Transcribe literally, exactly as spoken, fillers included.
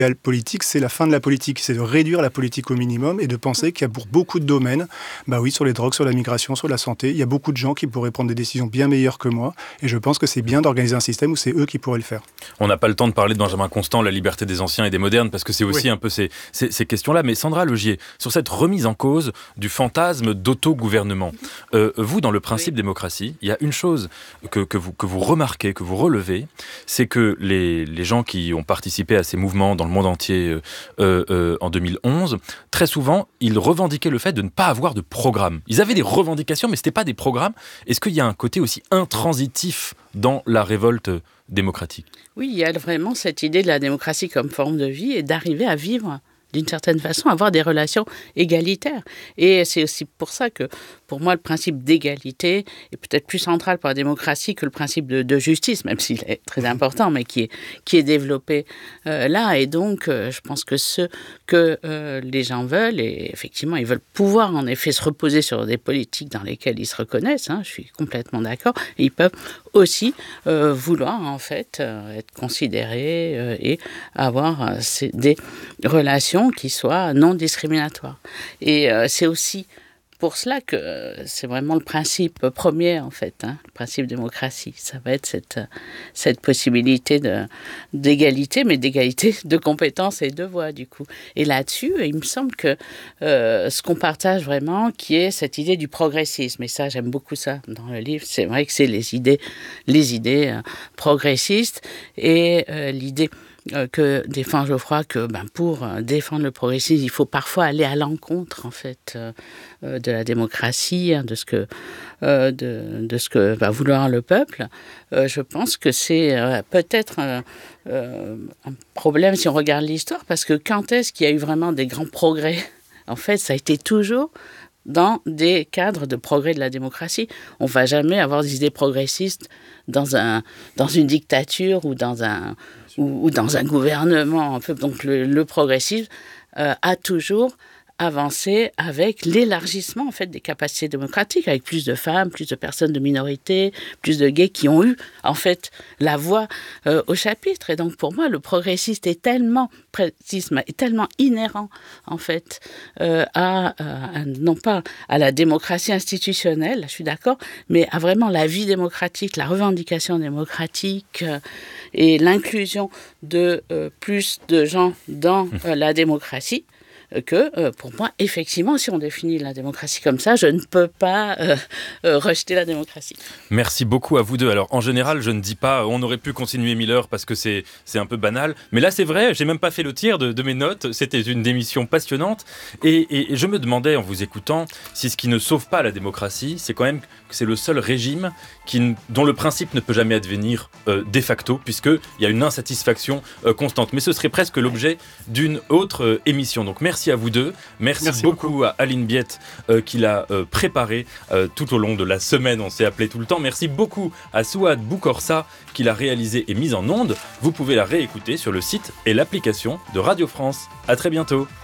l'idéal politique, c'est la fin de la politique. C'est de réduire la politique au minimum et de penser qu'il y a pour beaucoup de domaines, bah oui, sur les drogues, sur la migration, sur la santé, il y a beaucoup de gens qui pourraient prendre des décisions bien meilleures que moi. Et je pense que c'est bien d'organiser un système où c'est eux qui pourraient le faire. On n'a pas le temps de parler de Benjamin Constant, la liberté des anciens et des modernes, parce que c'est aussi oui. un peu ces, ces, ces questions-là. Mais Sandra Logier, sur cette remise en cause du fantasme d'autogouvernement, euh, vous, dans le principe oui. démocratie, il y a une chose que, que, vous, que vous remarquez, que vous relevez, c'est que les, les gens qui ont participé à ces mouvements dans le monde entier euh, euh, en deux mille onze, très souvent, ils revendiquaient le fait de ne pas avoir de programme. Ils avaient des revendications, mais ce n'était pas des programmes. Est-ce qu'il y a un côté aussi intransitif dans la révolte démocratique? Oui, il y a vraiment cette idée de la démocratie comme forme de vie et d'arriver à vivre d'une certaine façon, avoir des relations égalitaires. Et c'est aussi pour ça que, pour moi, le principe d'égalité est peut-être plus central pour la démocratie que le principe de, de justice, même s'il est très important, mais qui est, qui est développé euh, là. Et donc, euh, je pense que ce que euh, les gens veulent, et effectivement, ils veulent pouvoir, en effet, se reposer sur des politiques dans lesquelles ils se reconnaissent, hein, je suis complètement d'accord, et ils peuvent aussi euh, vouloir, en fait, euh, être considérés euh, et avoir euh, ces, des relations qui soient non discriminatoires. Et euh, c'est aussi pour cela que euh, c'est vraiment le principe premier, en fait, hein, le principe démocratie. Ça va être cette, cette possibilité de, d'égalité, mais d'égalité de compétences et de voix, du coup. Et là-dessus, il me semble que euh, ce qu'on partage vraiment, qui est cette idée du progressisme, et ça, j'aime beaucoup ça dans le livre, c'est vrai que c'est les idées, les idées euh, progressistes et euh, l'idée que défend Geoffroy, que ben, pour défendre le progressisme, il faut parfois aller à l'encontre en fait euh, de la démocratie, hein, de ce que euh, de, de ce que va vouloir le peuple. Euh, je pense que c'est euh, peut-être euh, euh, un problème si on regarde l'histoire, parce que quand est-ce qu'il y a eu vraiment des grands progrès? En fait, ça a été toujours dans des cadres de progrès de la démocratie. On ne va jamais avoir des idées progressistes dans, un, dans une dictature ou dans un, ou, ou dans un gouvernement. Donc le, le progressisme euh, a toujours avancé avec l'élargissement en fait, des capacités démocratiques, avec plus de femmes, plus de personnes de minorité, plus de gays qui ont eu en fait la voix euh, au chapitre. Et donc pour moi, le progressisme est tellement, progressisme est tellement inhérent en fait euh, à, à non pas à la démocratie institutionnelle, je suis d'accord, mais à vraiment la vie démocratique, la revendication démocratique euh, et l'inclusion de euh, plus de gens dans euh, la démocratie. Que, euh, pour moi, effectivement, si on définit la démocratie comme ça, je ne peux pas euh, euh, rejeter la démocratie. Merci beaucoup à vous deux. Alors, en général, je ne dis pas on aurait pu continuer Miller parce que c'est, c'est un peu banal. Mais là, c'est vrai, j'ai même pas fait le tir de, de mes notes. C'était une démission passionnante. Et, et, et je me demandais, en vous écoutant, si ce qui ne sauve pas la démocratie, c'est quand même que c'est le seul régime qui, dont le principe ne peut jamais advenir euh, de facto, puisqu'il y a une insatisfaction euh, constante. Mais ce serait presque l'objet d'une autre euh, émission. Donc, merci à vous deux. Merci, Merci beaucoup, beaucoup à Aline Biette euh, qui l'a euh, préparé euh, tout au long de la semaine. On s'est appelé tout le temps. Merci beaucoup à Souad Boukorsa qui l'a réalisé et mise en onde. Vous pouvez la réécouter sur le site et l'application de Radio France. À très bientôt.